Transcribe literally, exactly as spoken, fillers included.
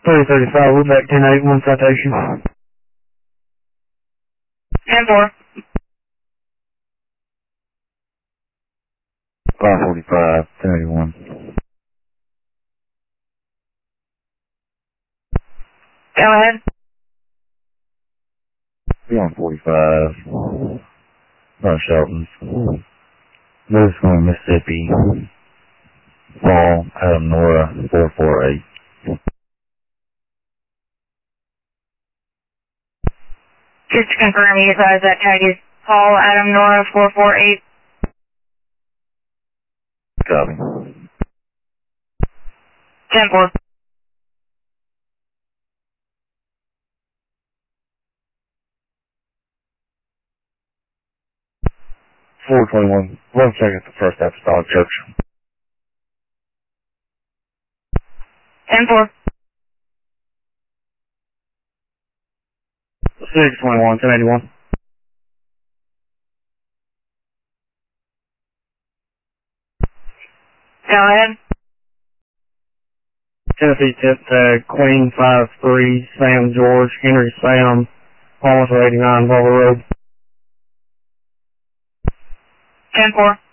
thirty thirty-five, we're back ten eighty-one citation. ten four. five forty-five, ten eighty-one. Go ahead. one forty-five. North Shelton. Lewis going Mississippi. Fall, Adam Nora, four four eight. Just to confirm, you guys, that tag is Paul Adam Nora four four eight. Copy. ten four. four twenty-one. One second for First Apostolic Church. ten four. six twenty-one, ten eighty-one. Go ahead. Tennessee tip tag, Queen five three, Sam George, Henry Sam, almost eighty-nine, Volvo Road. ten four.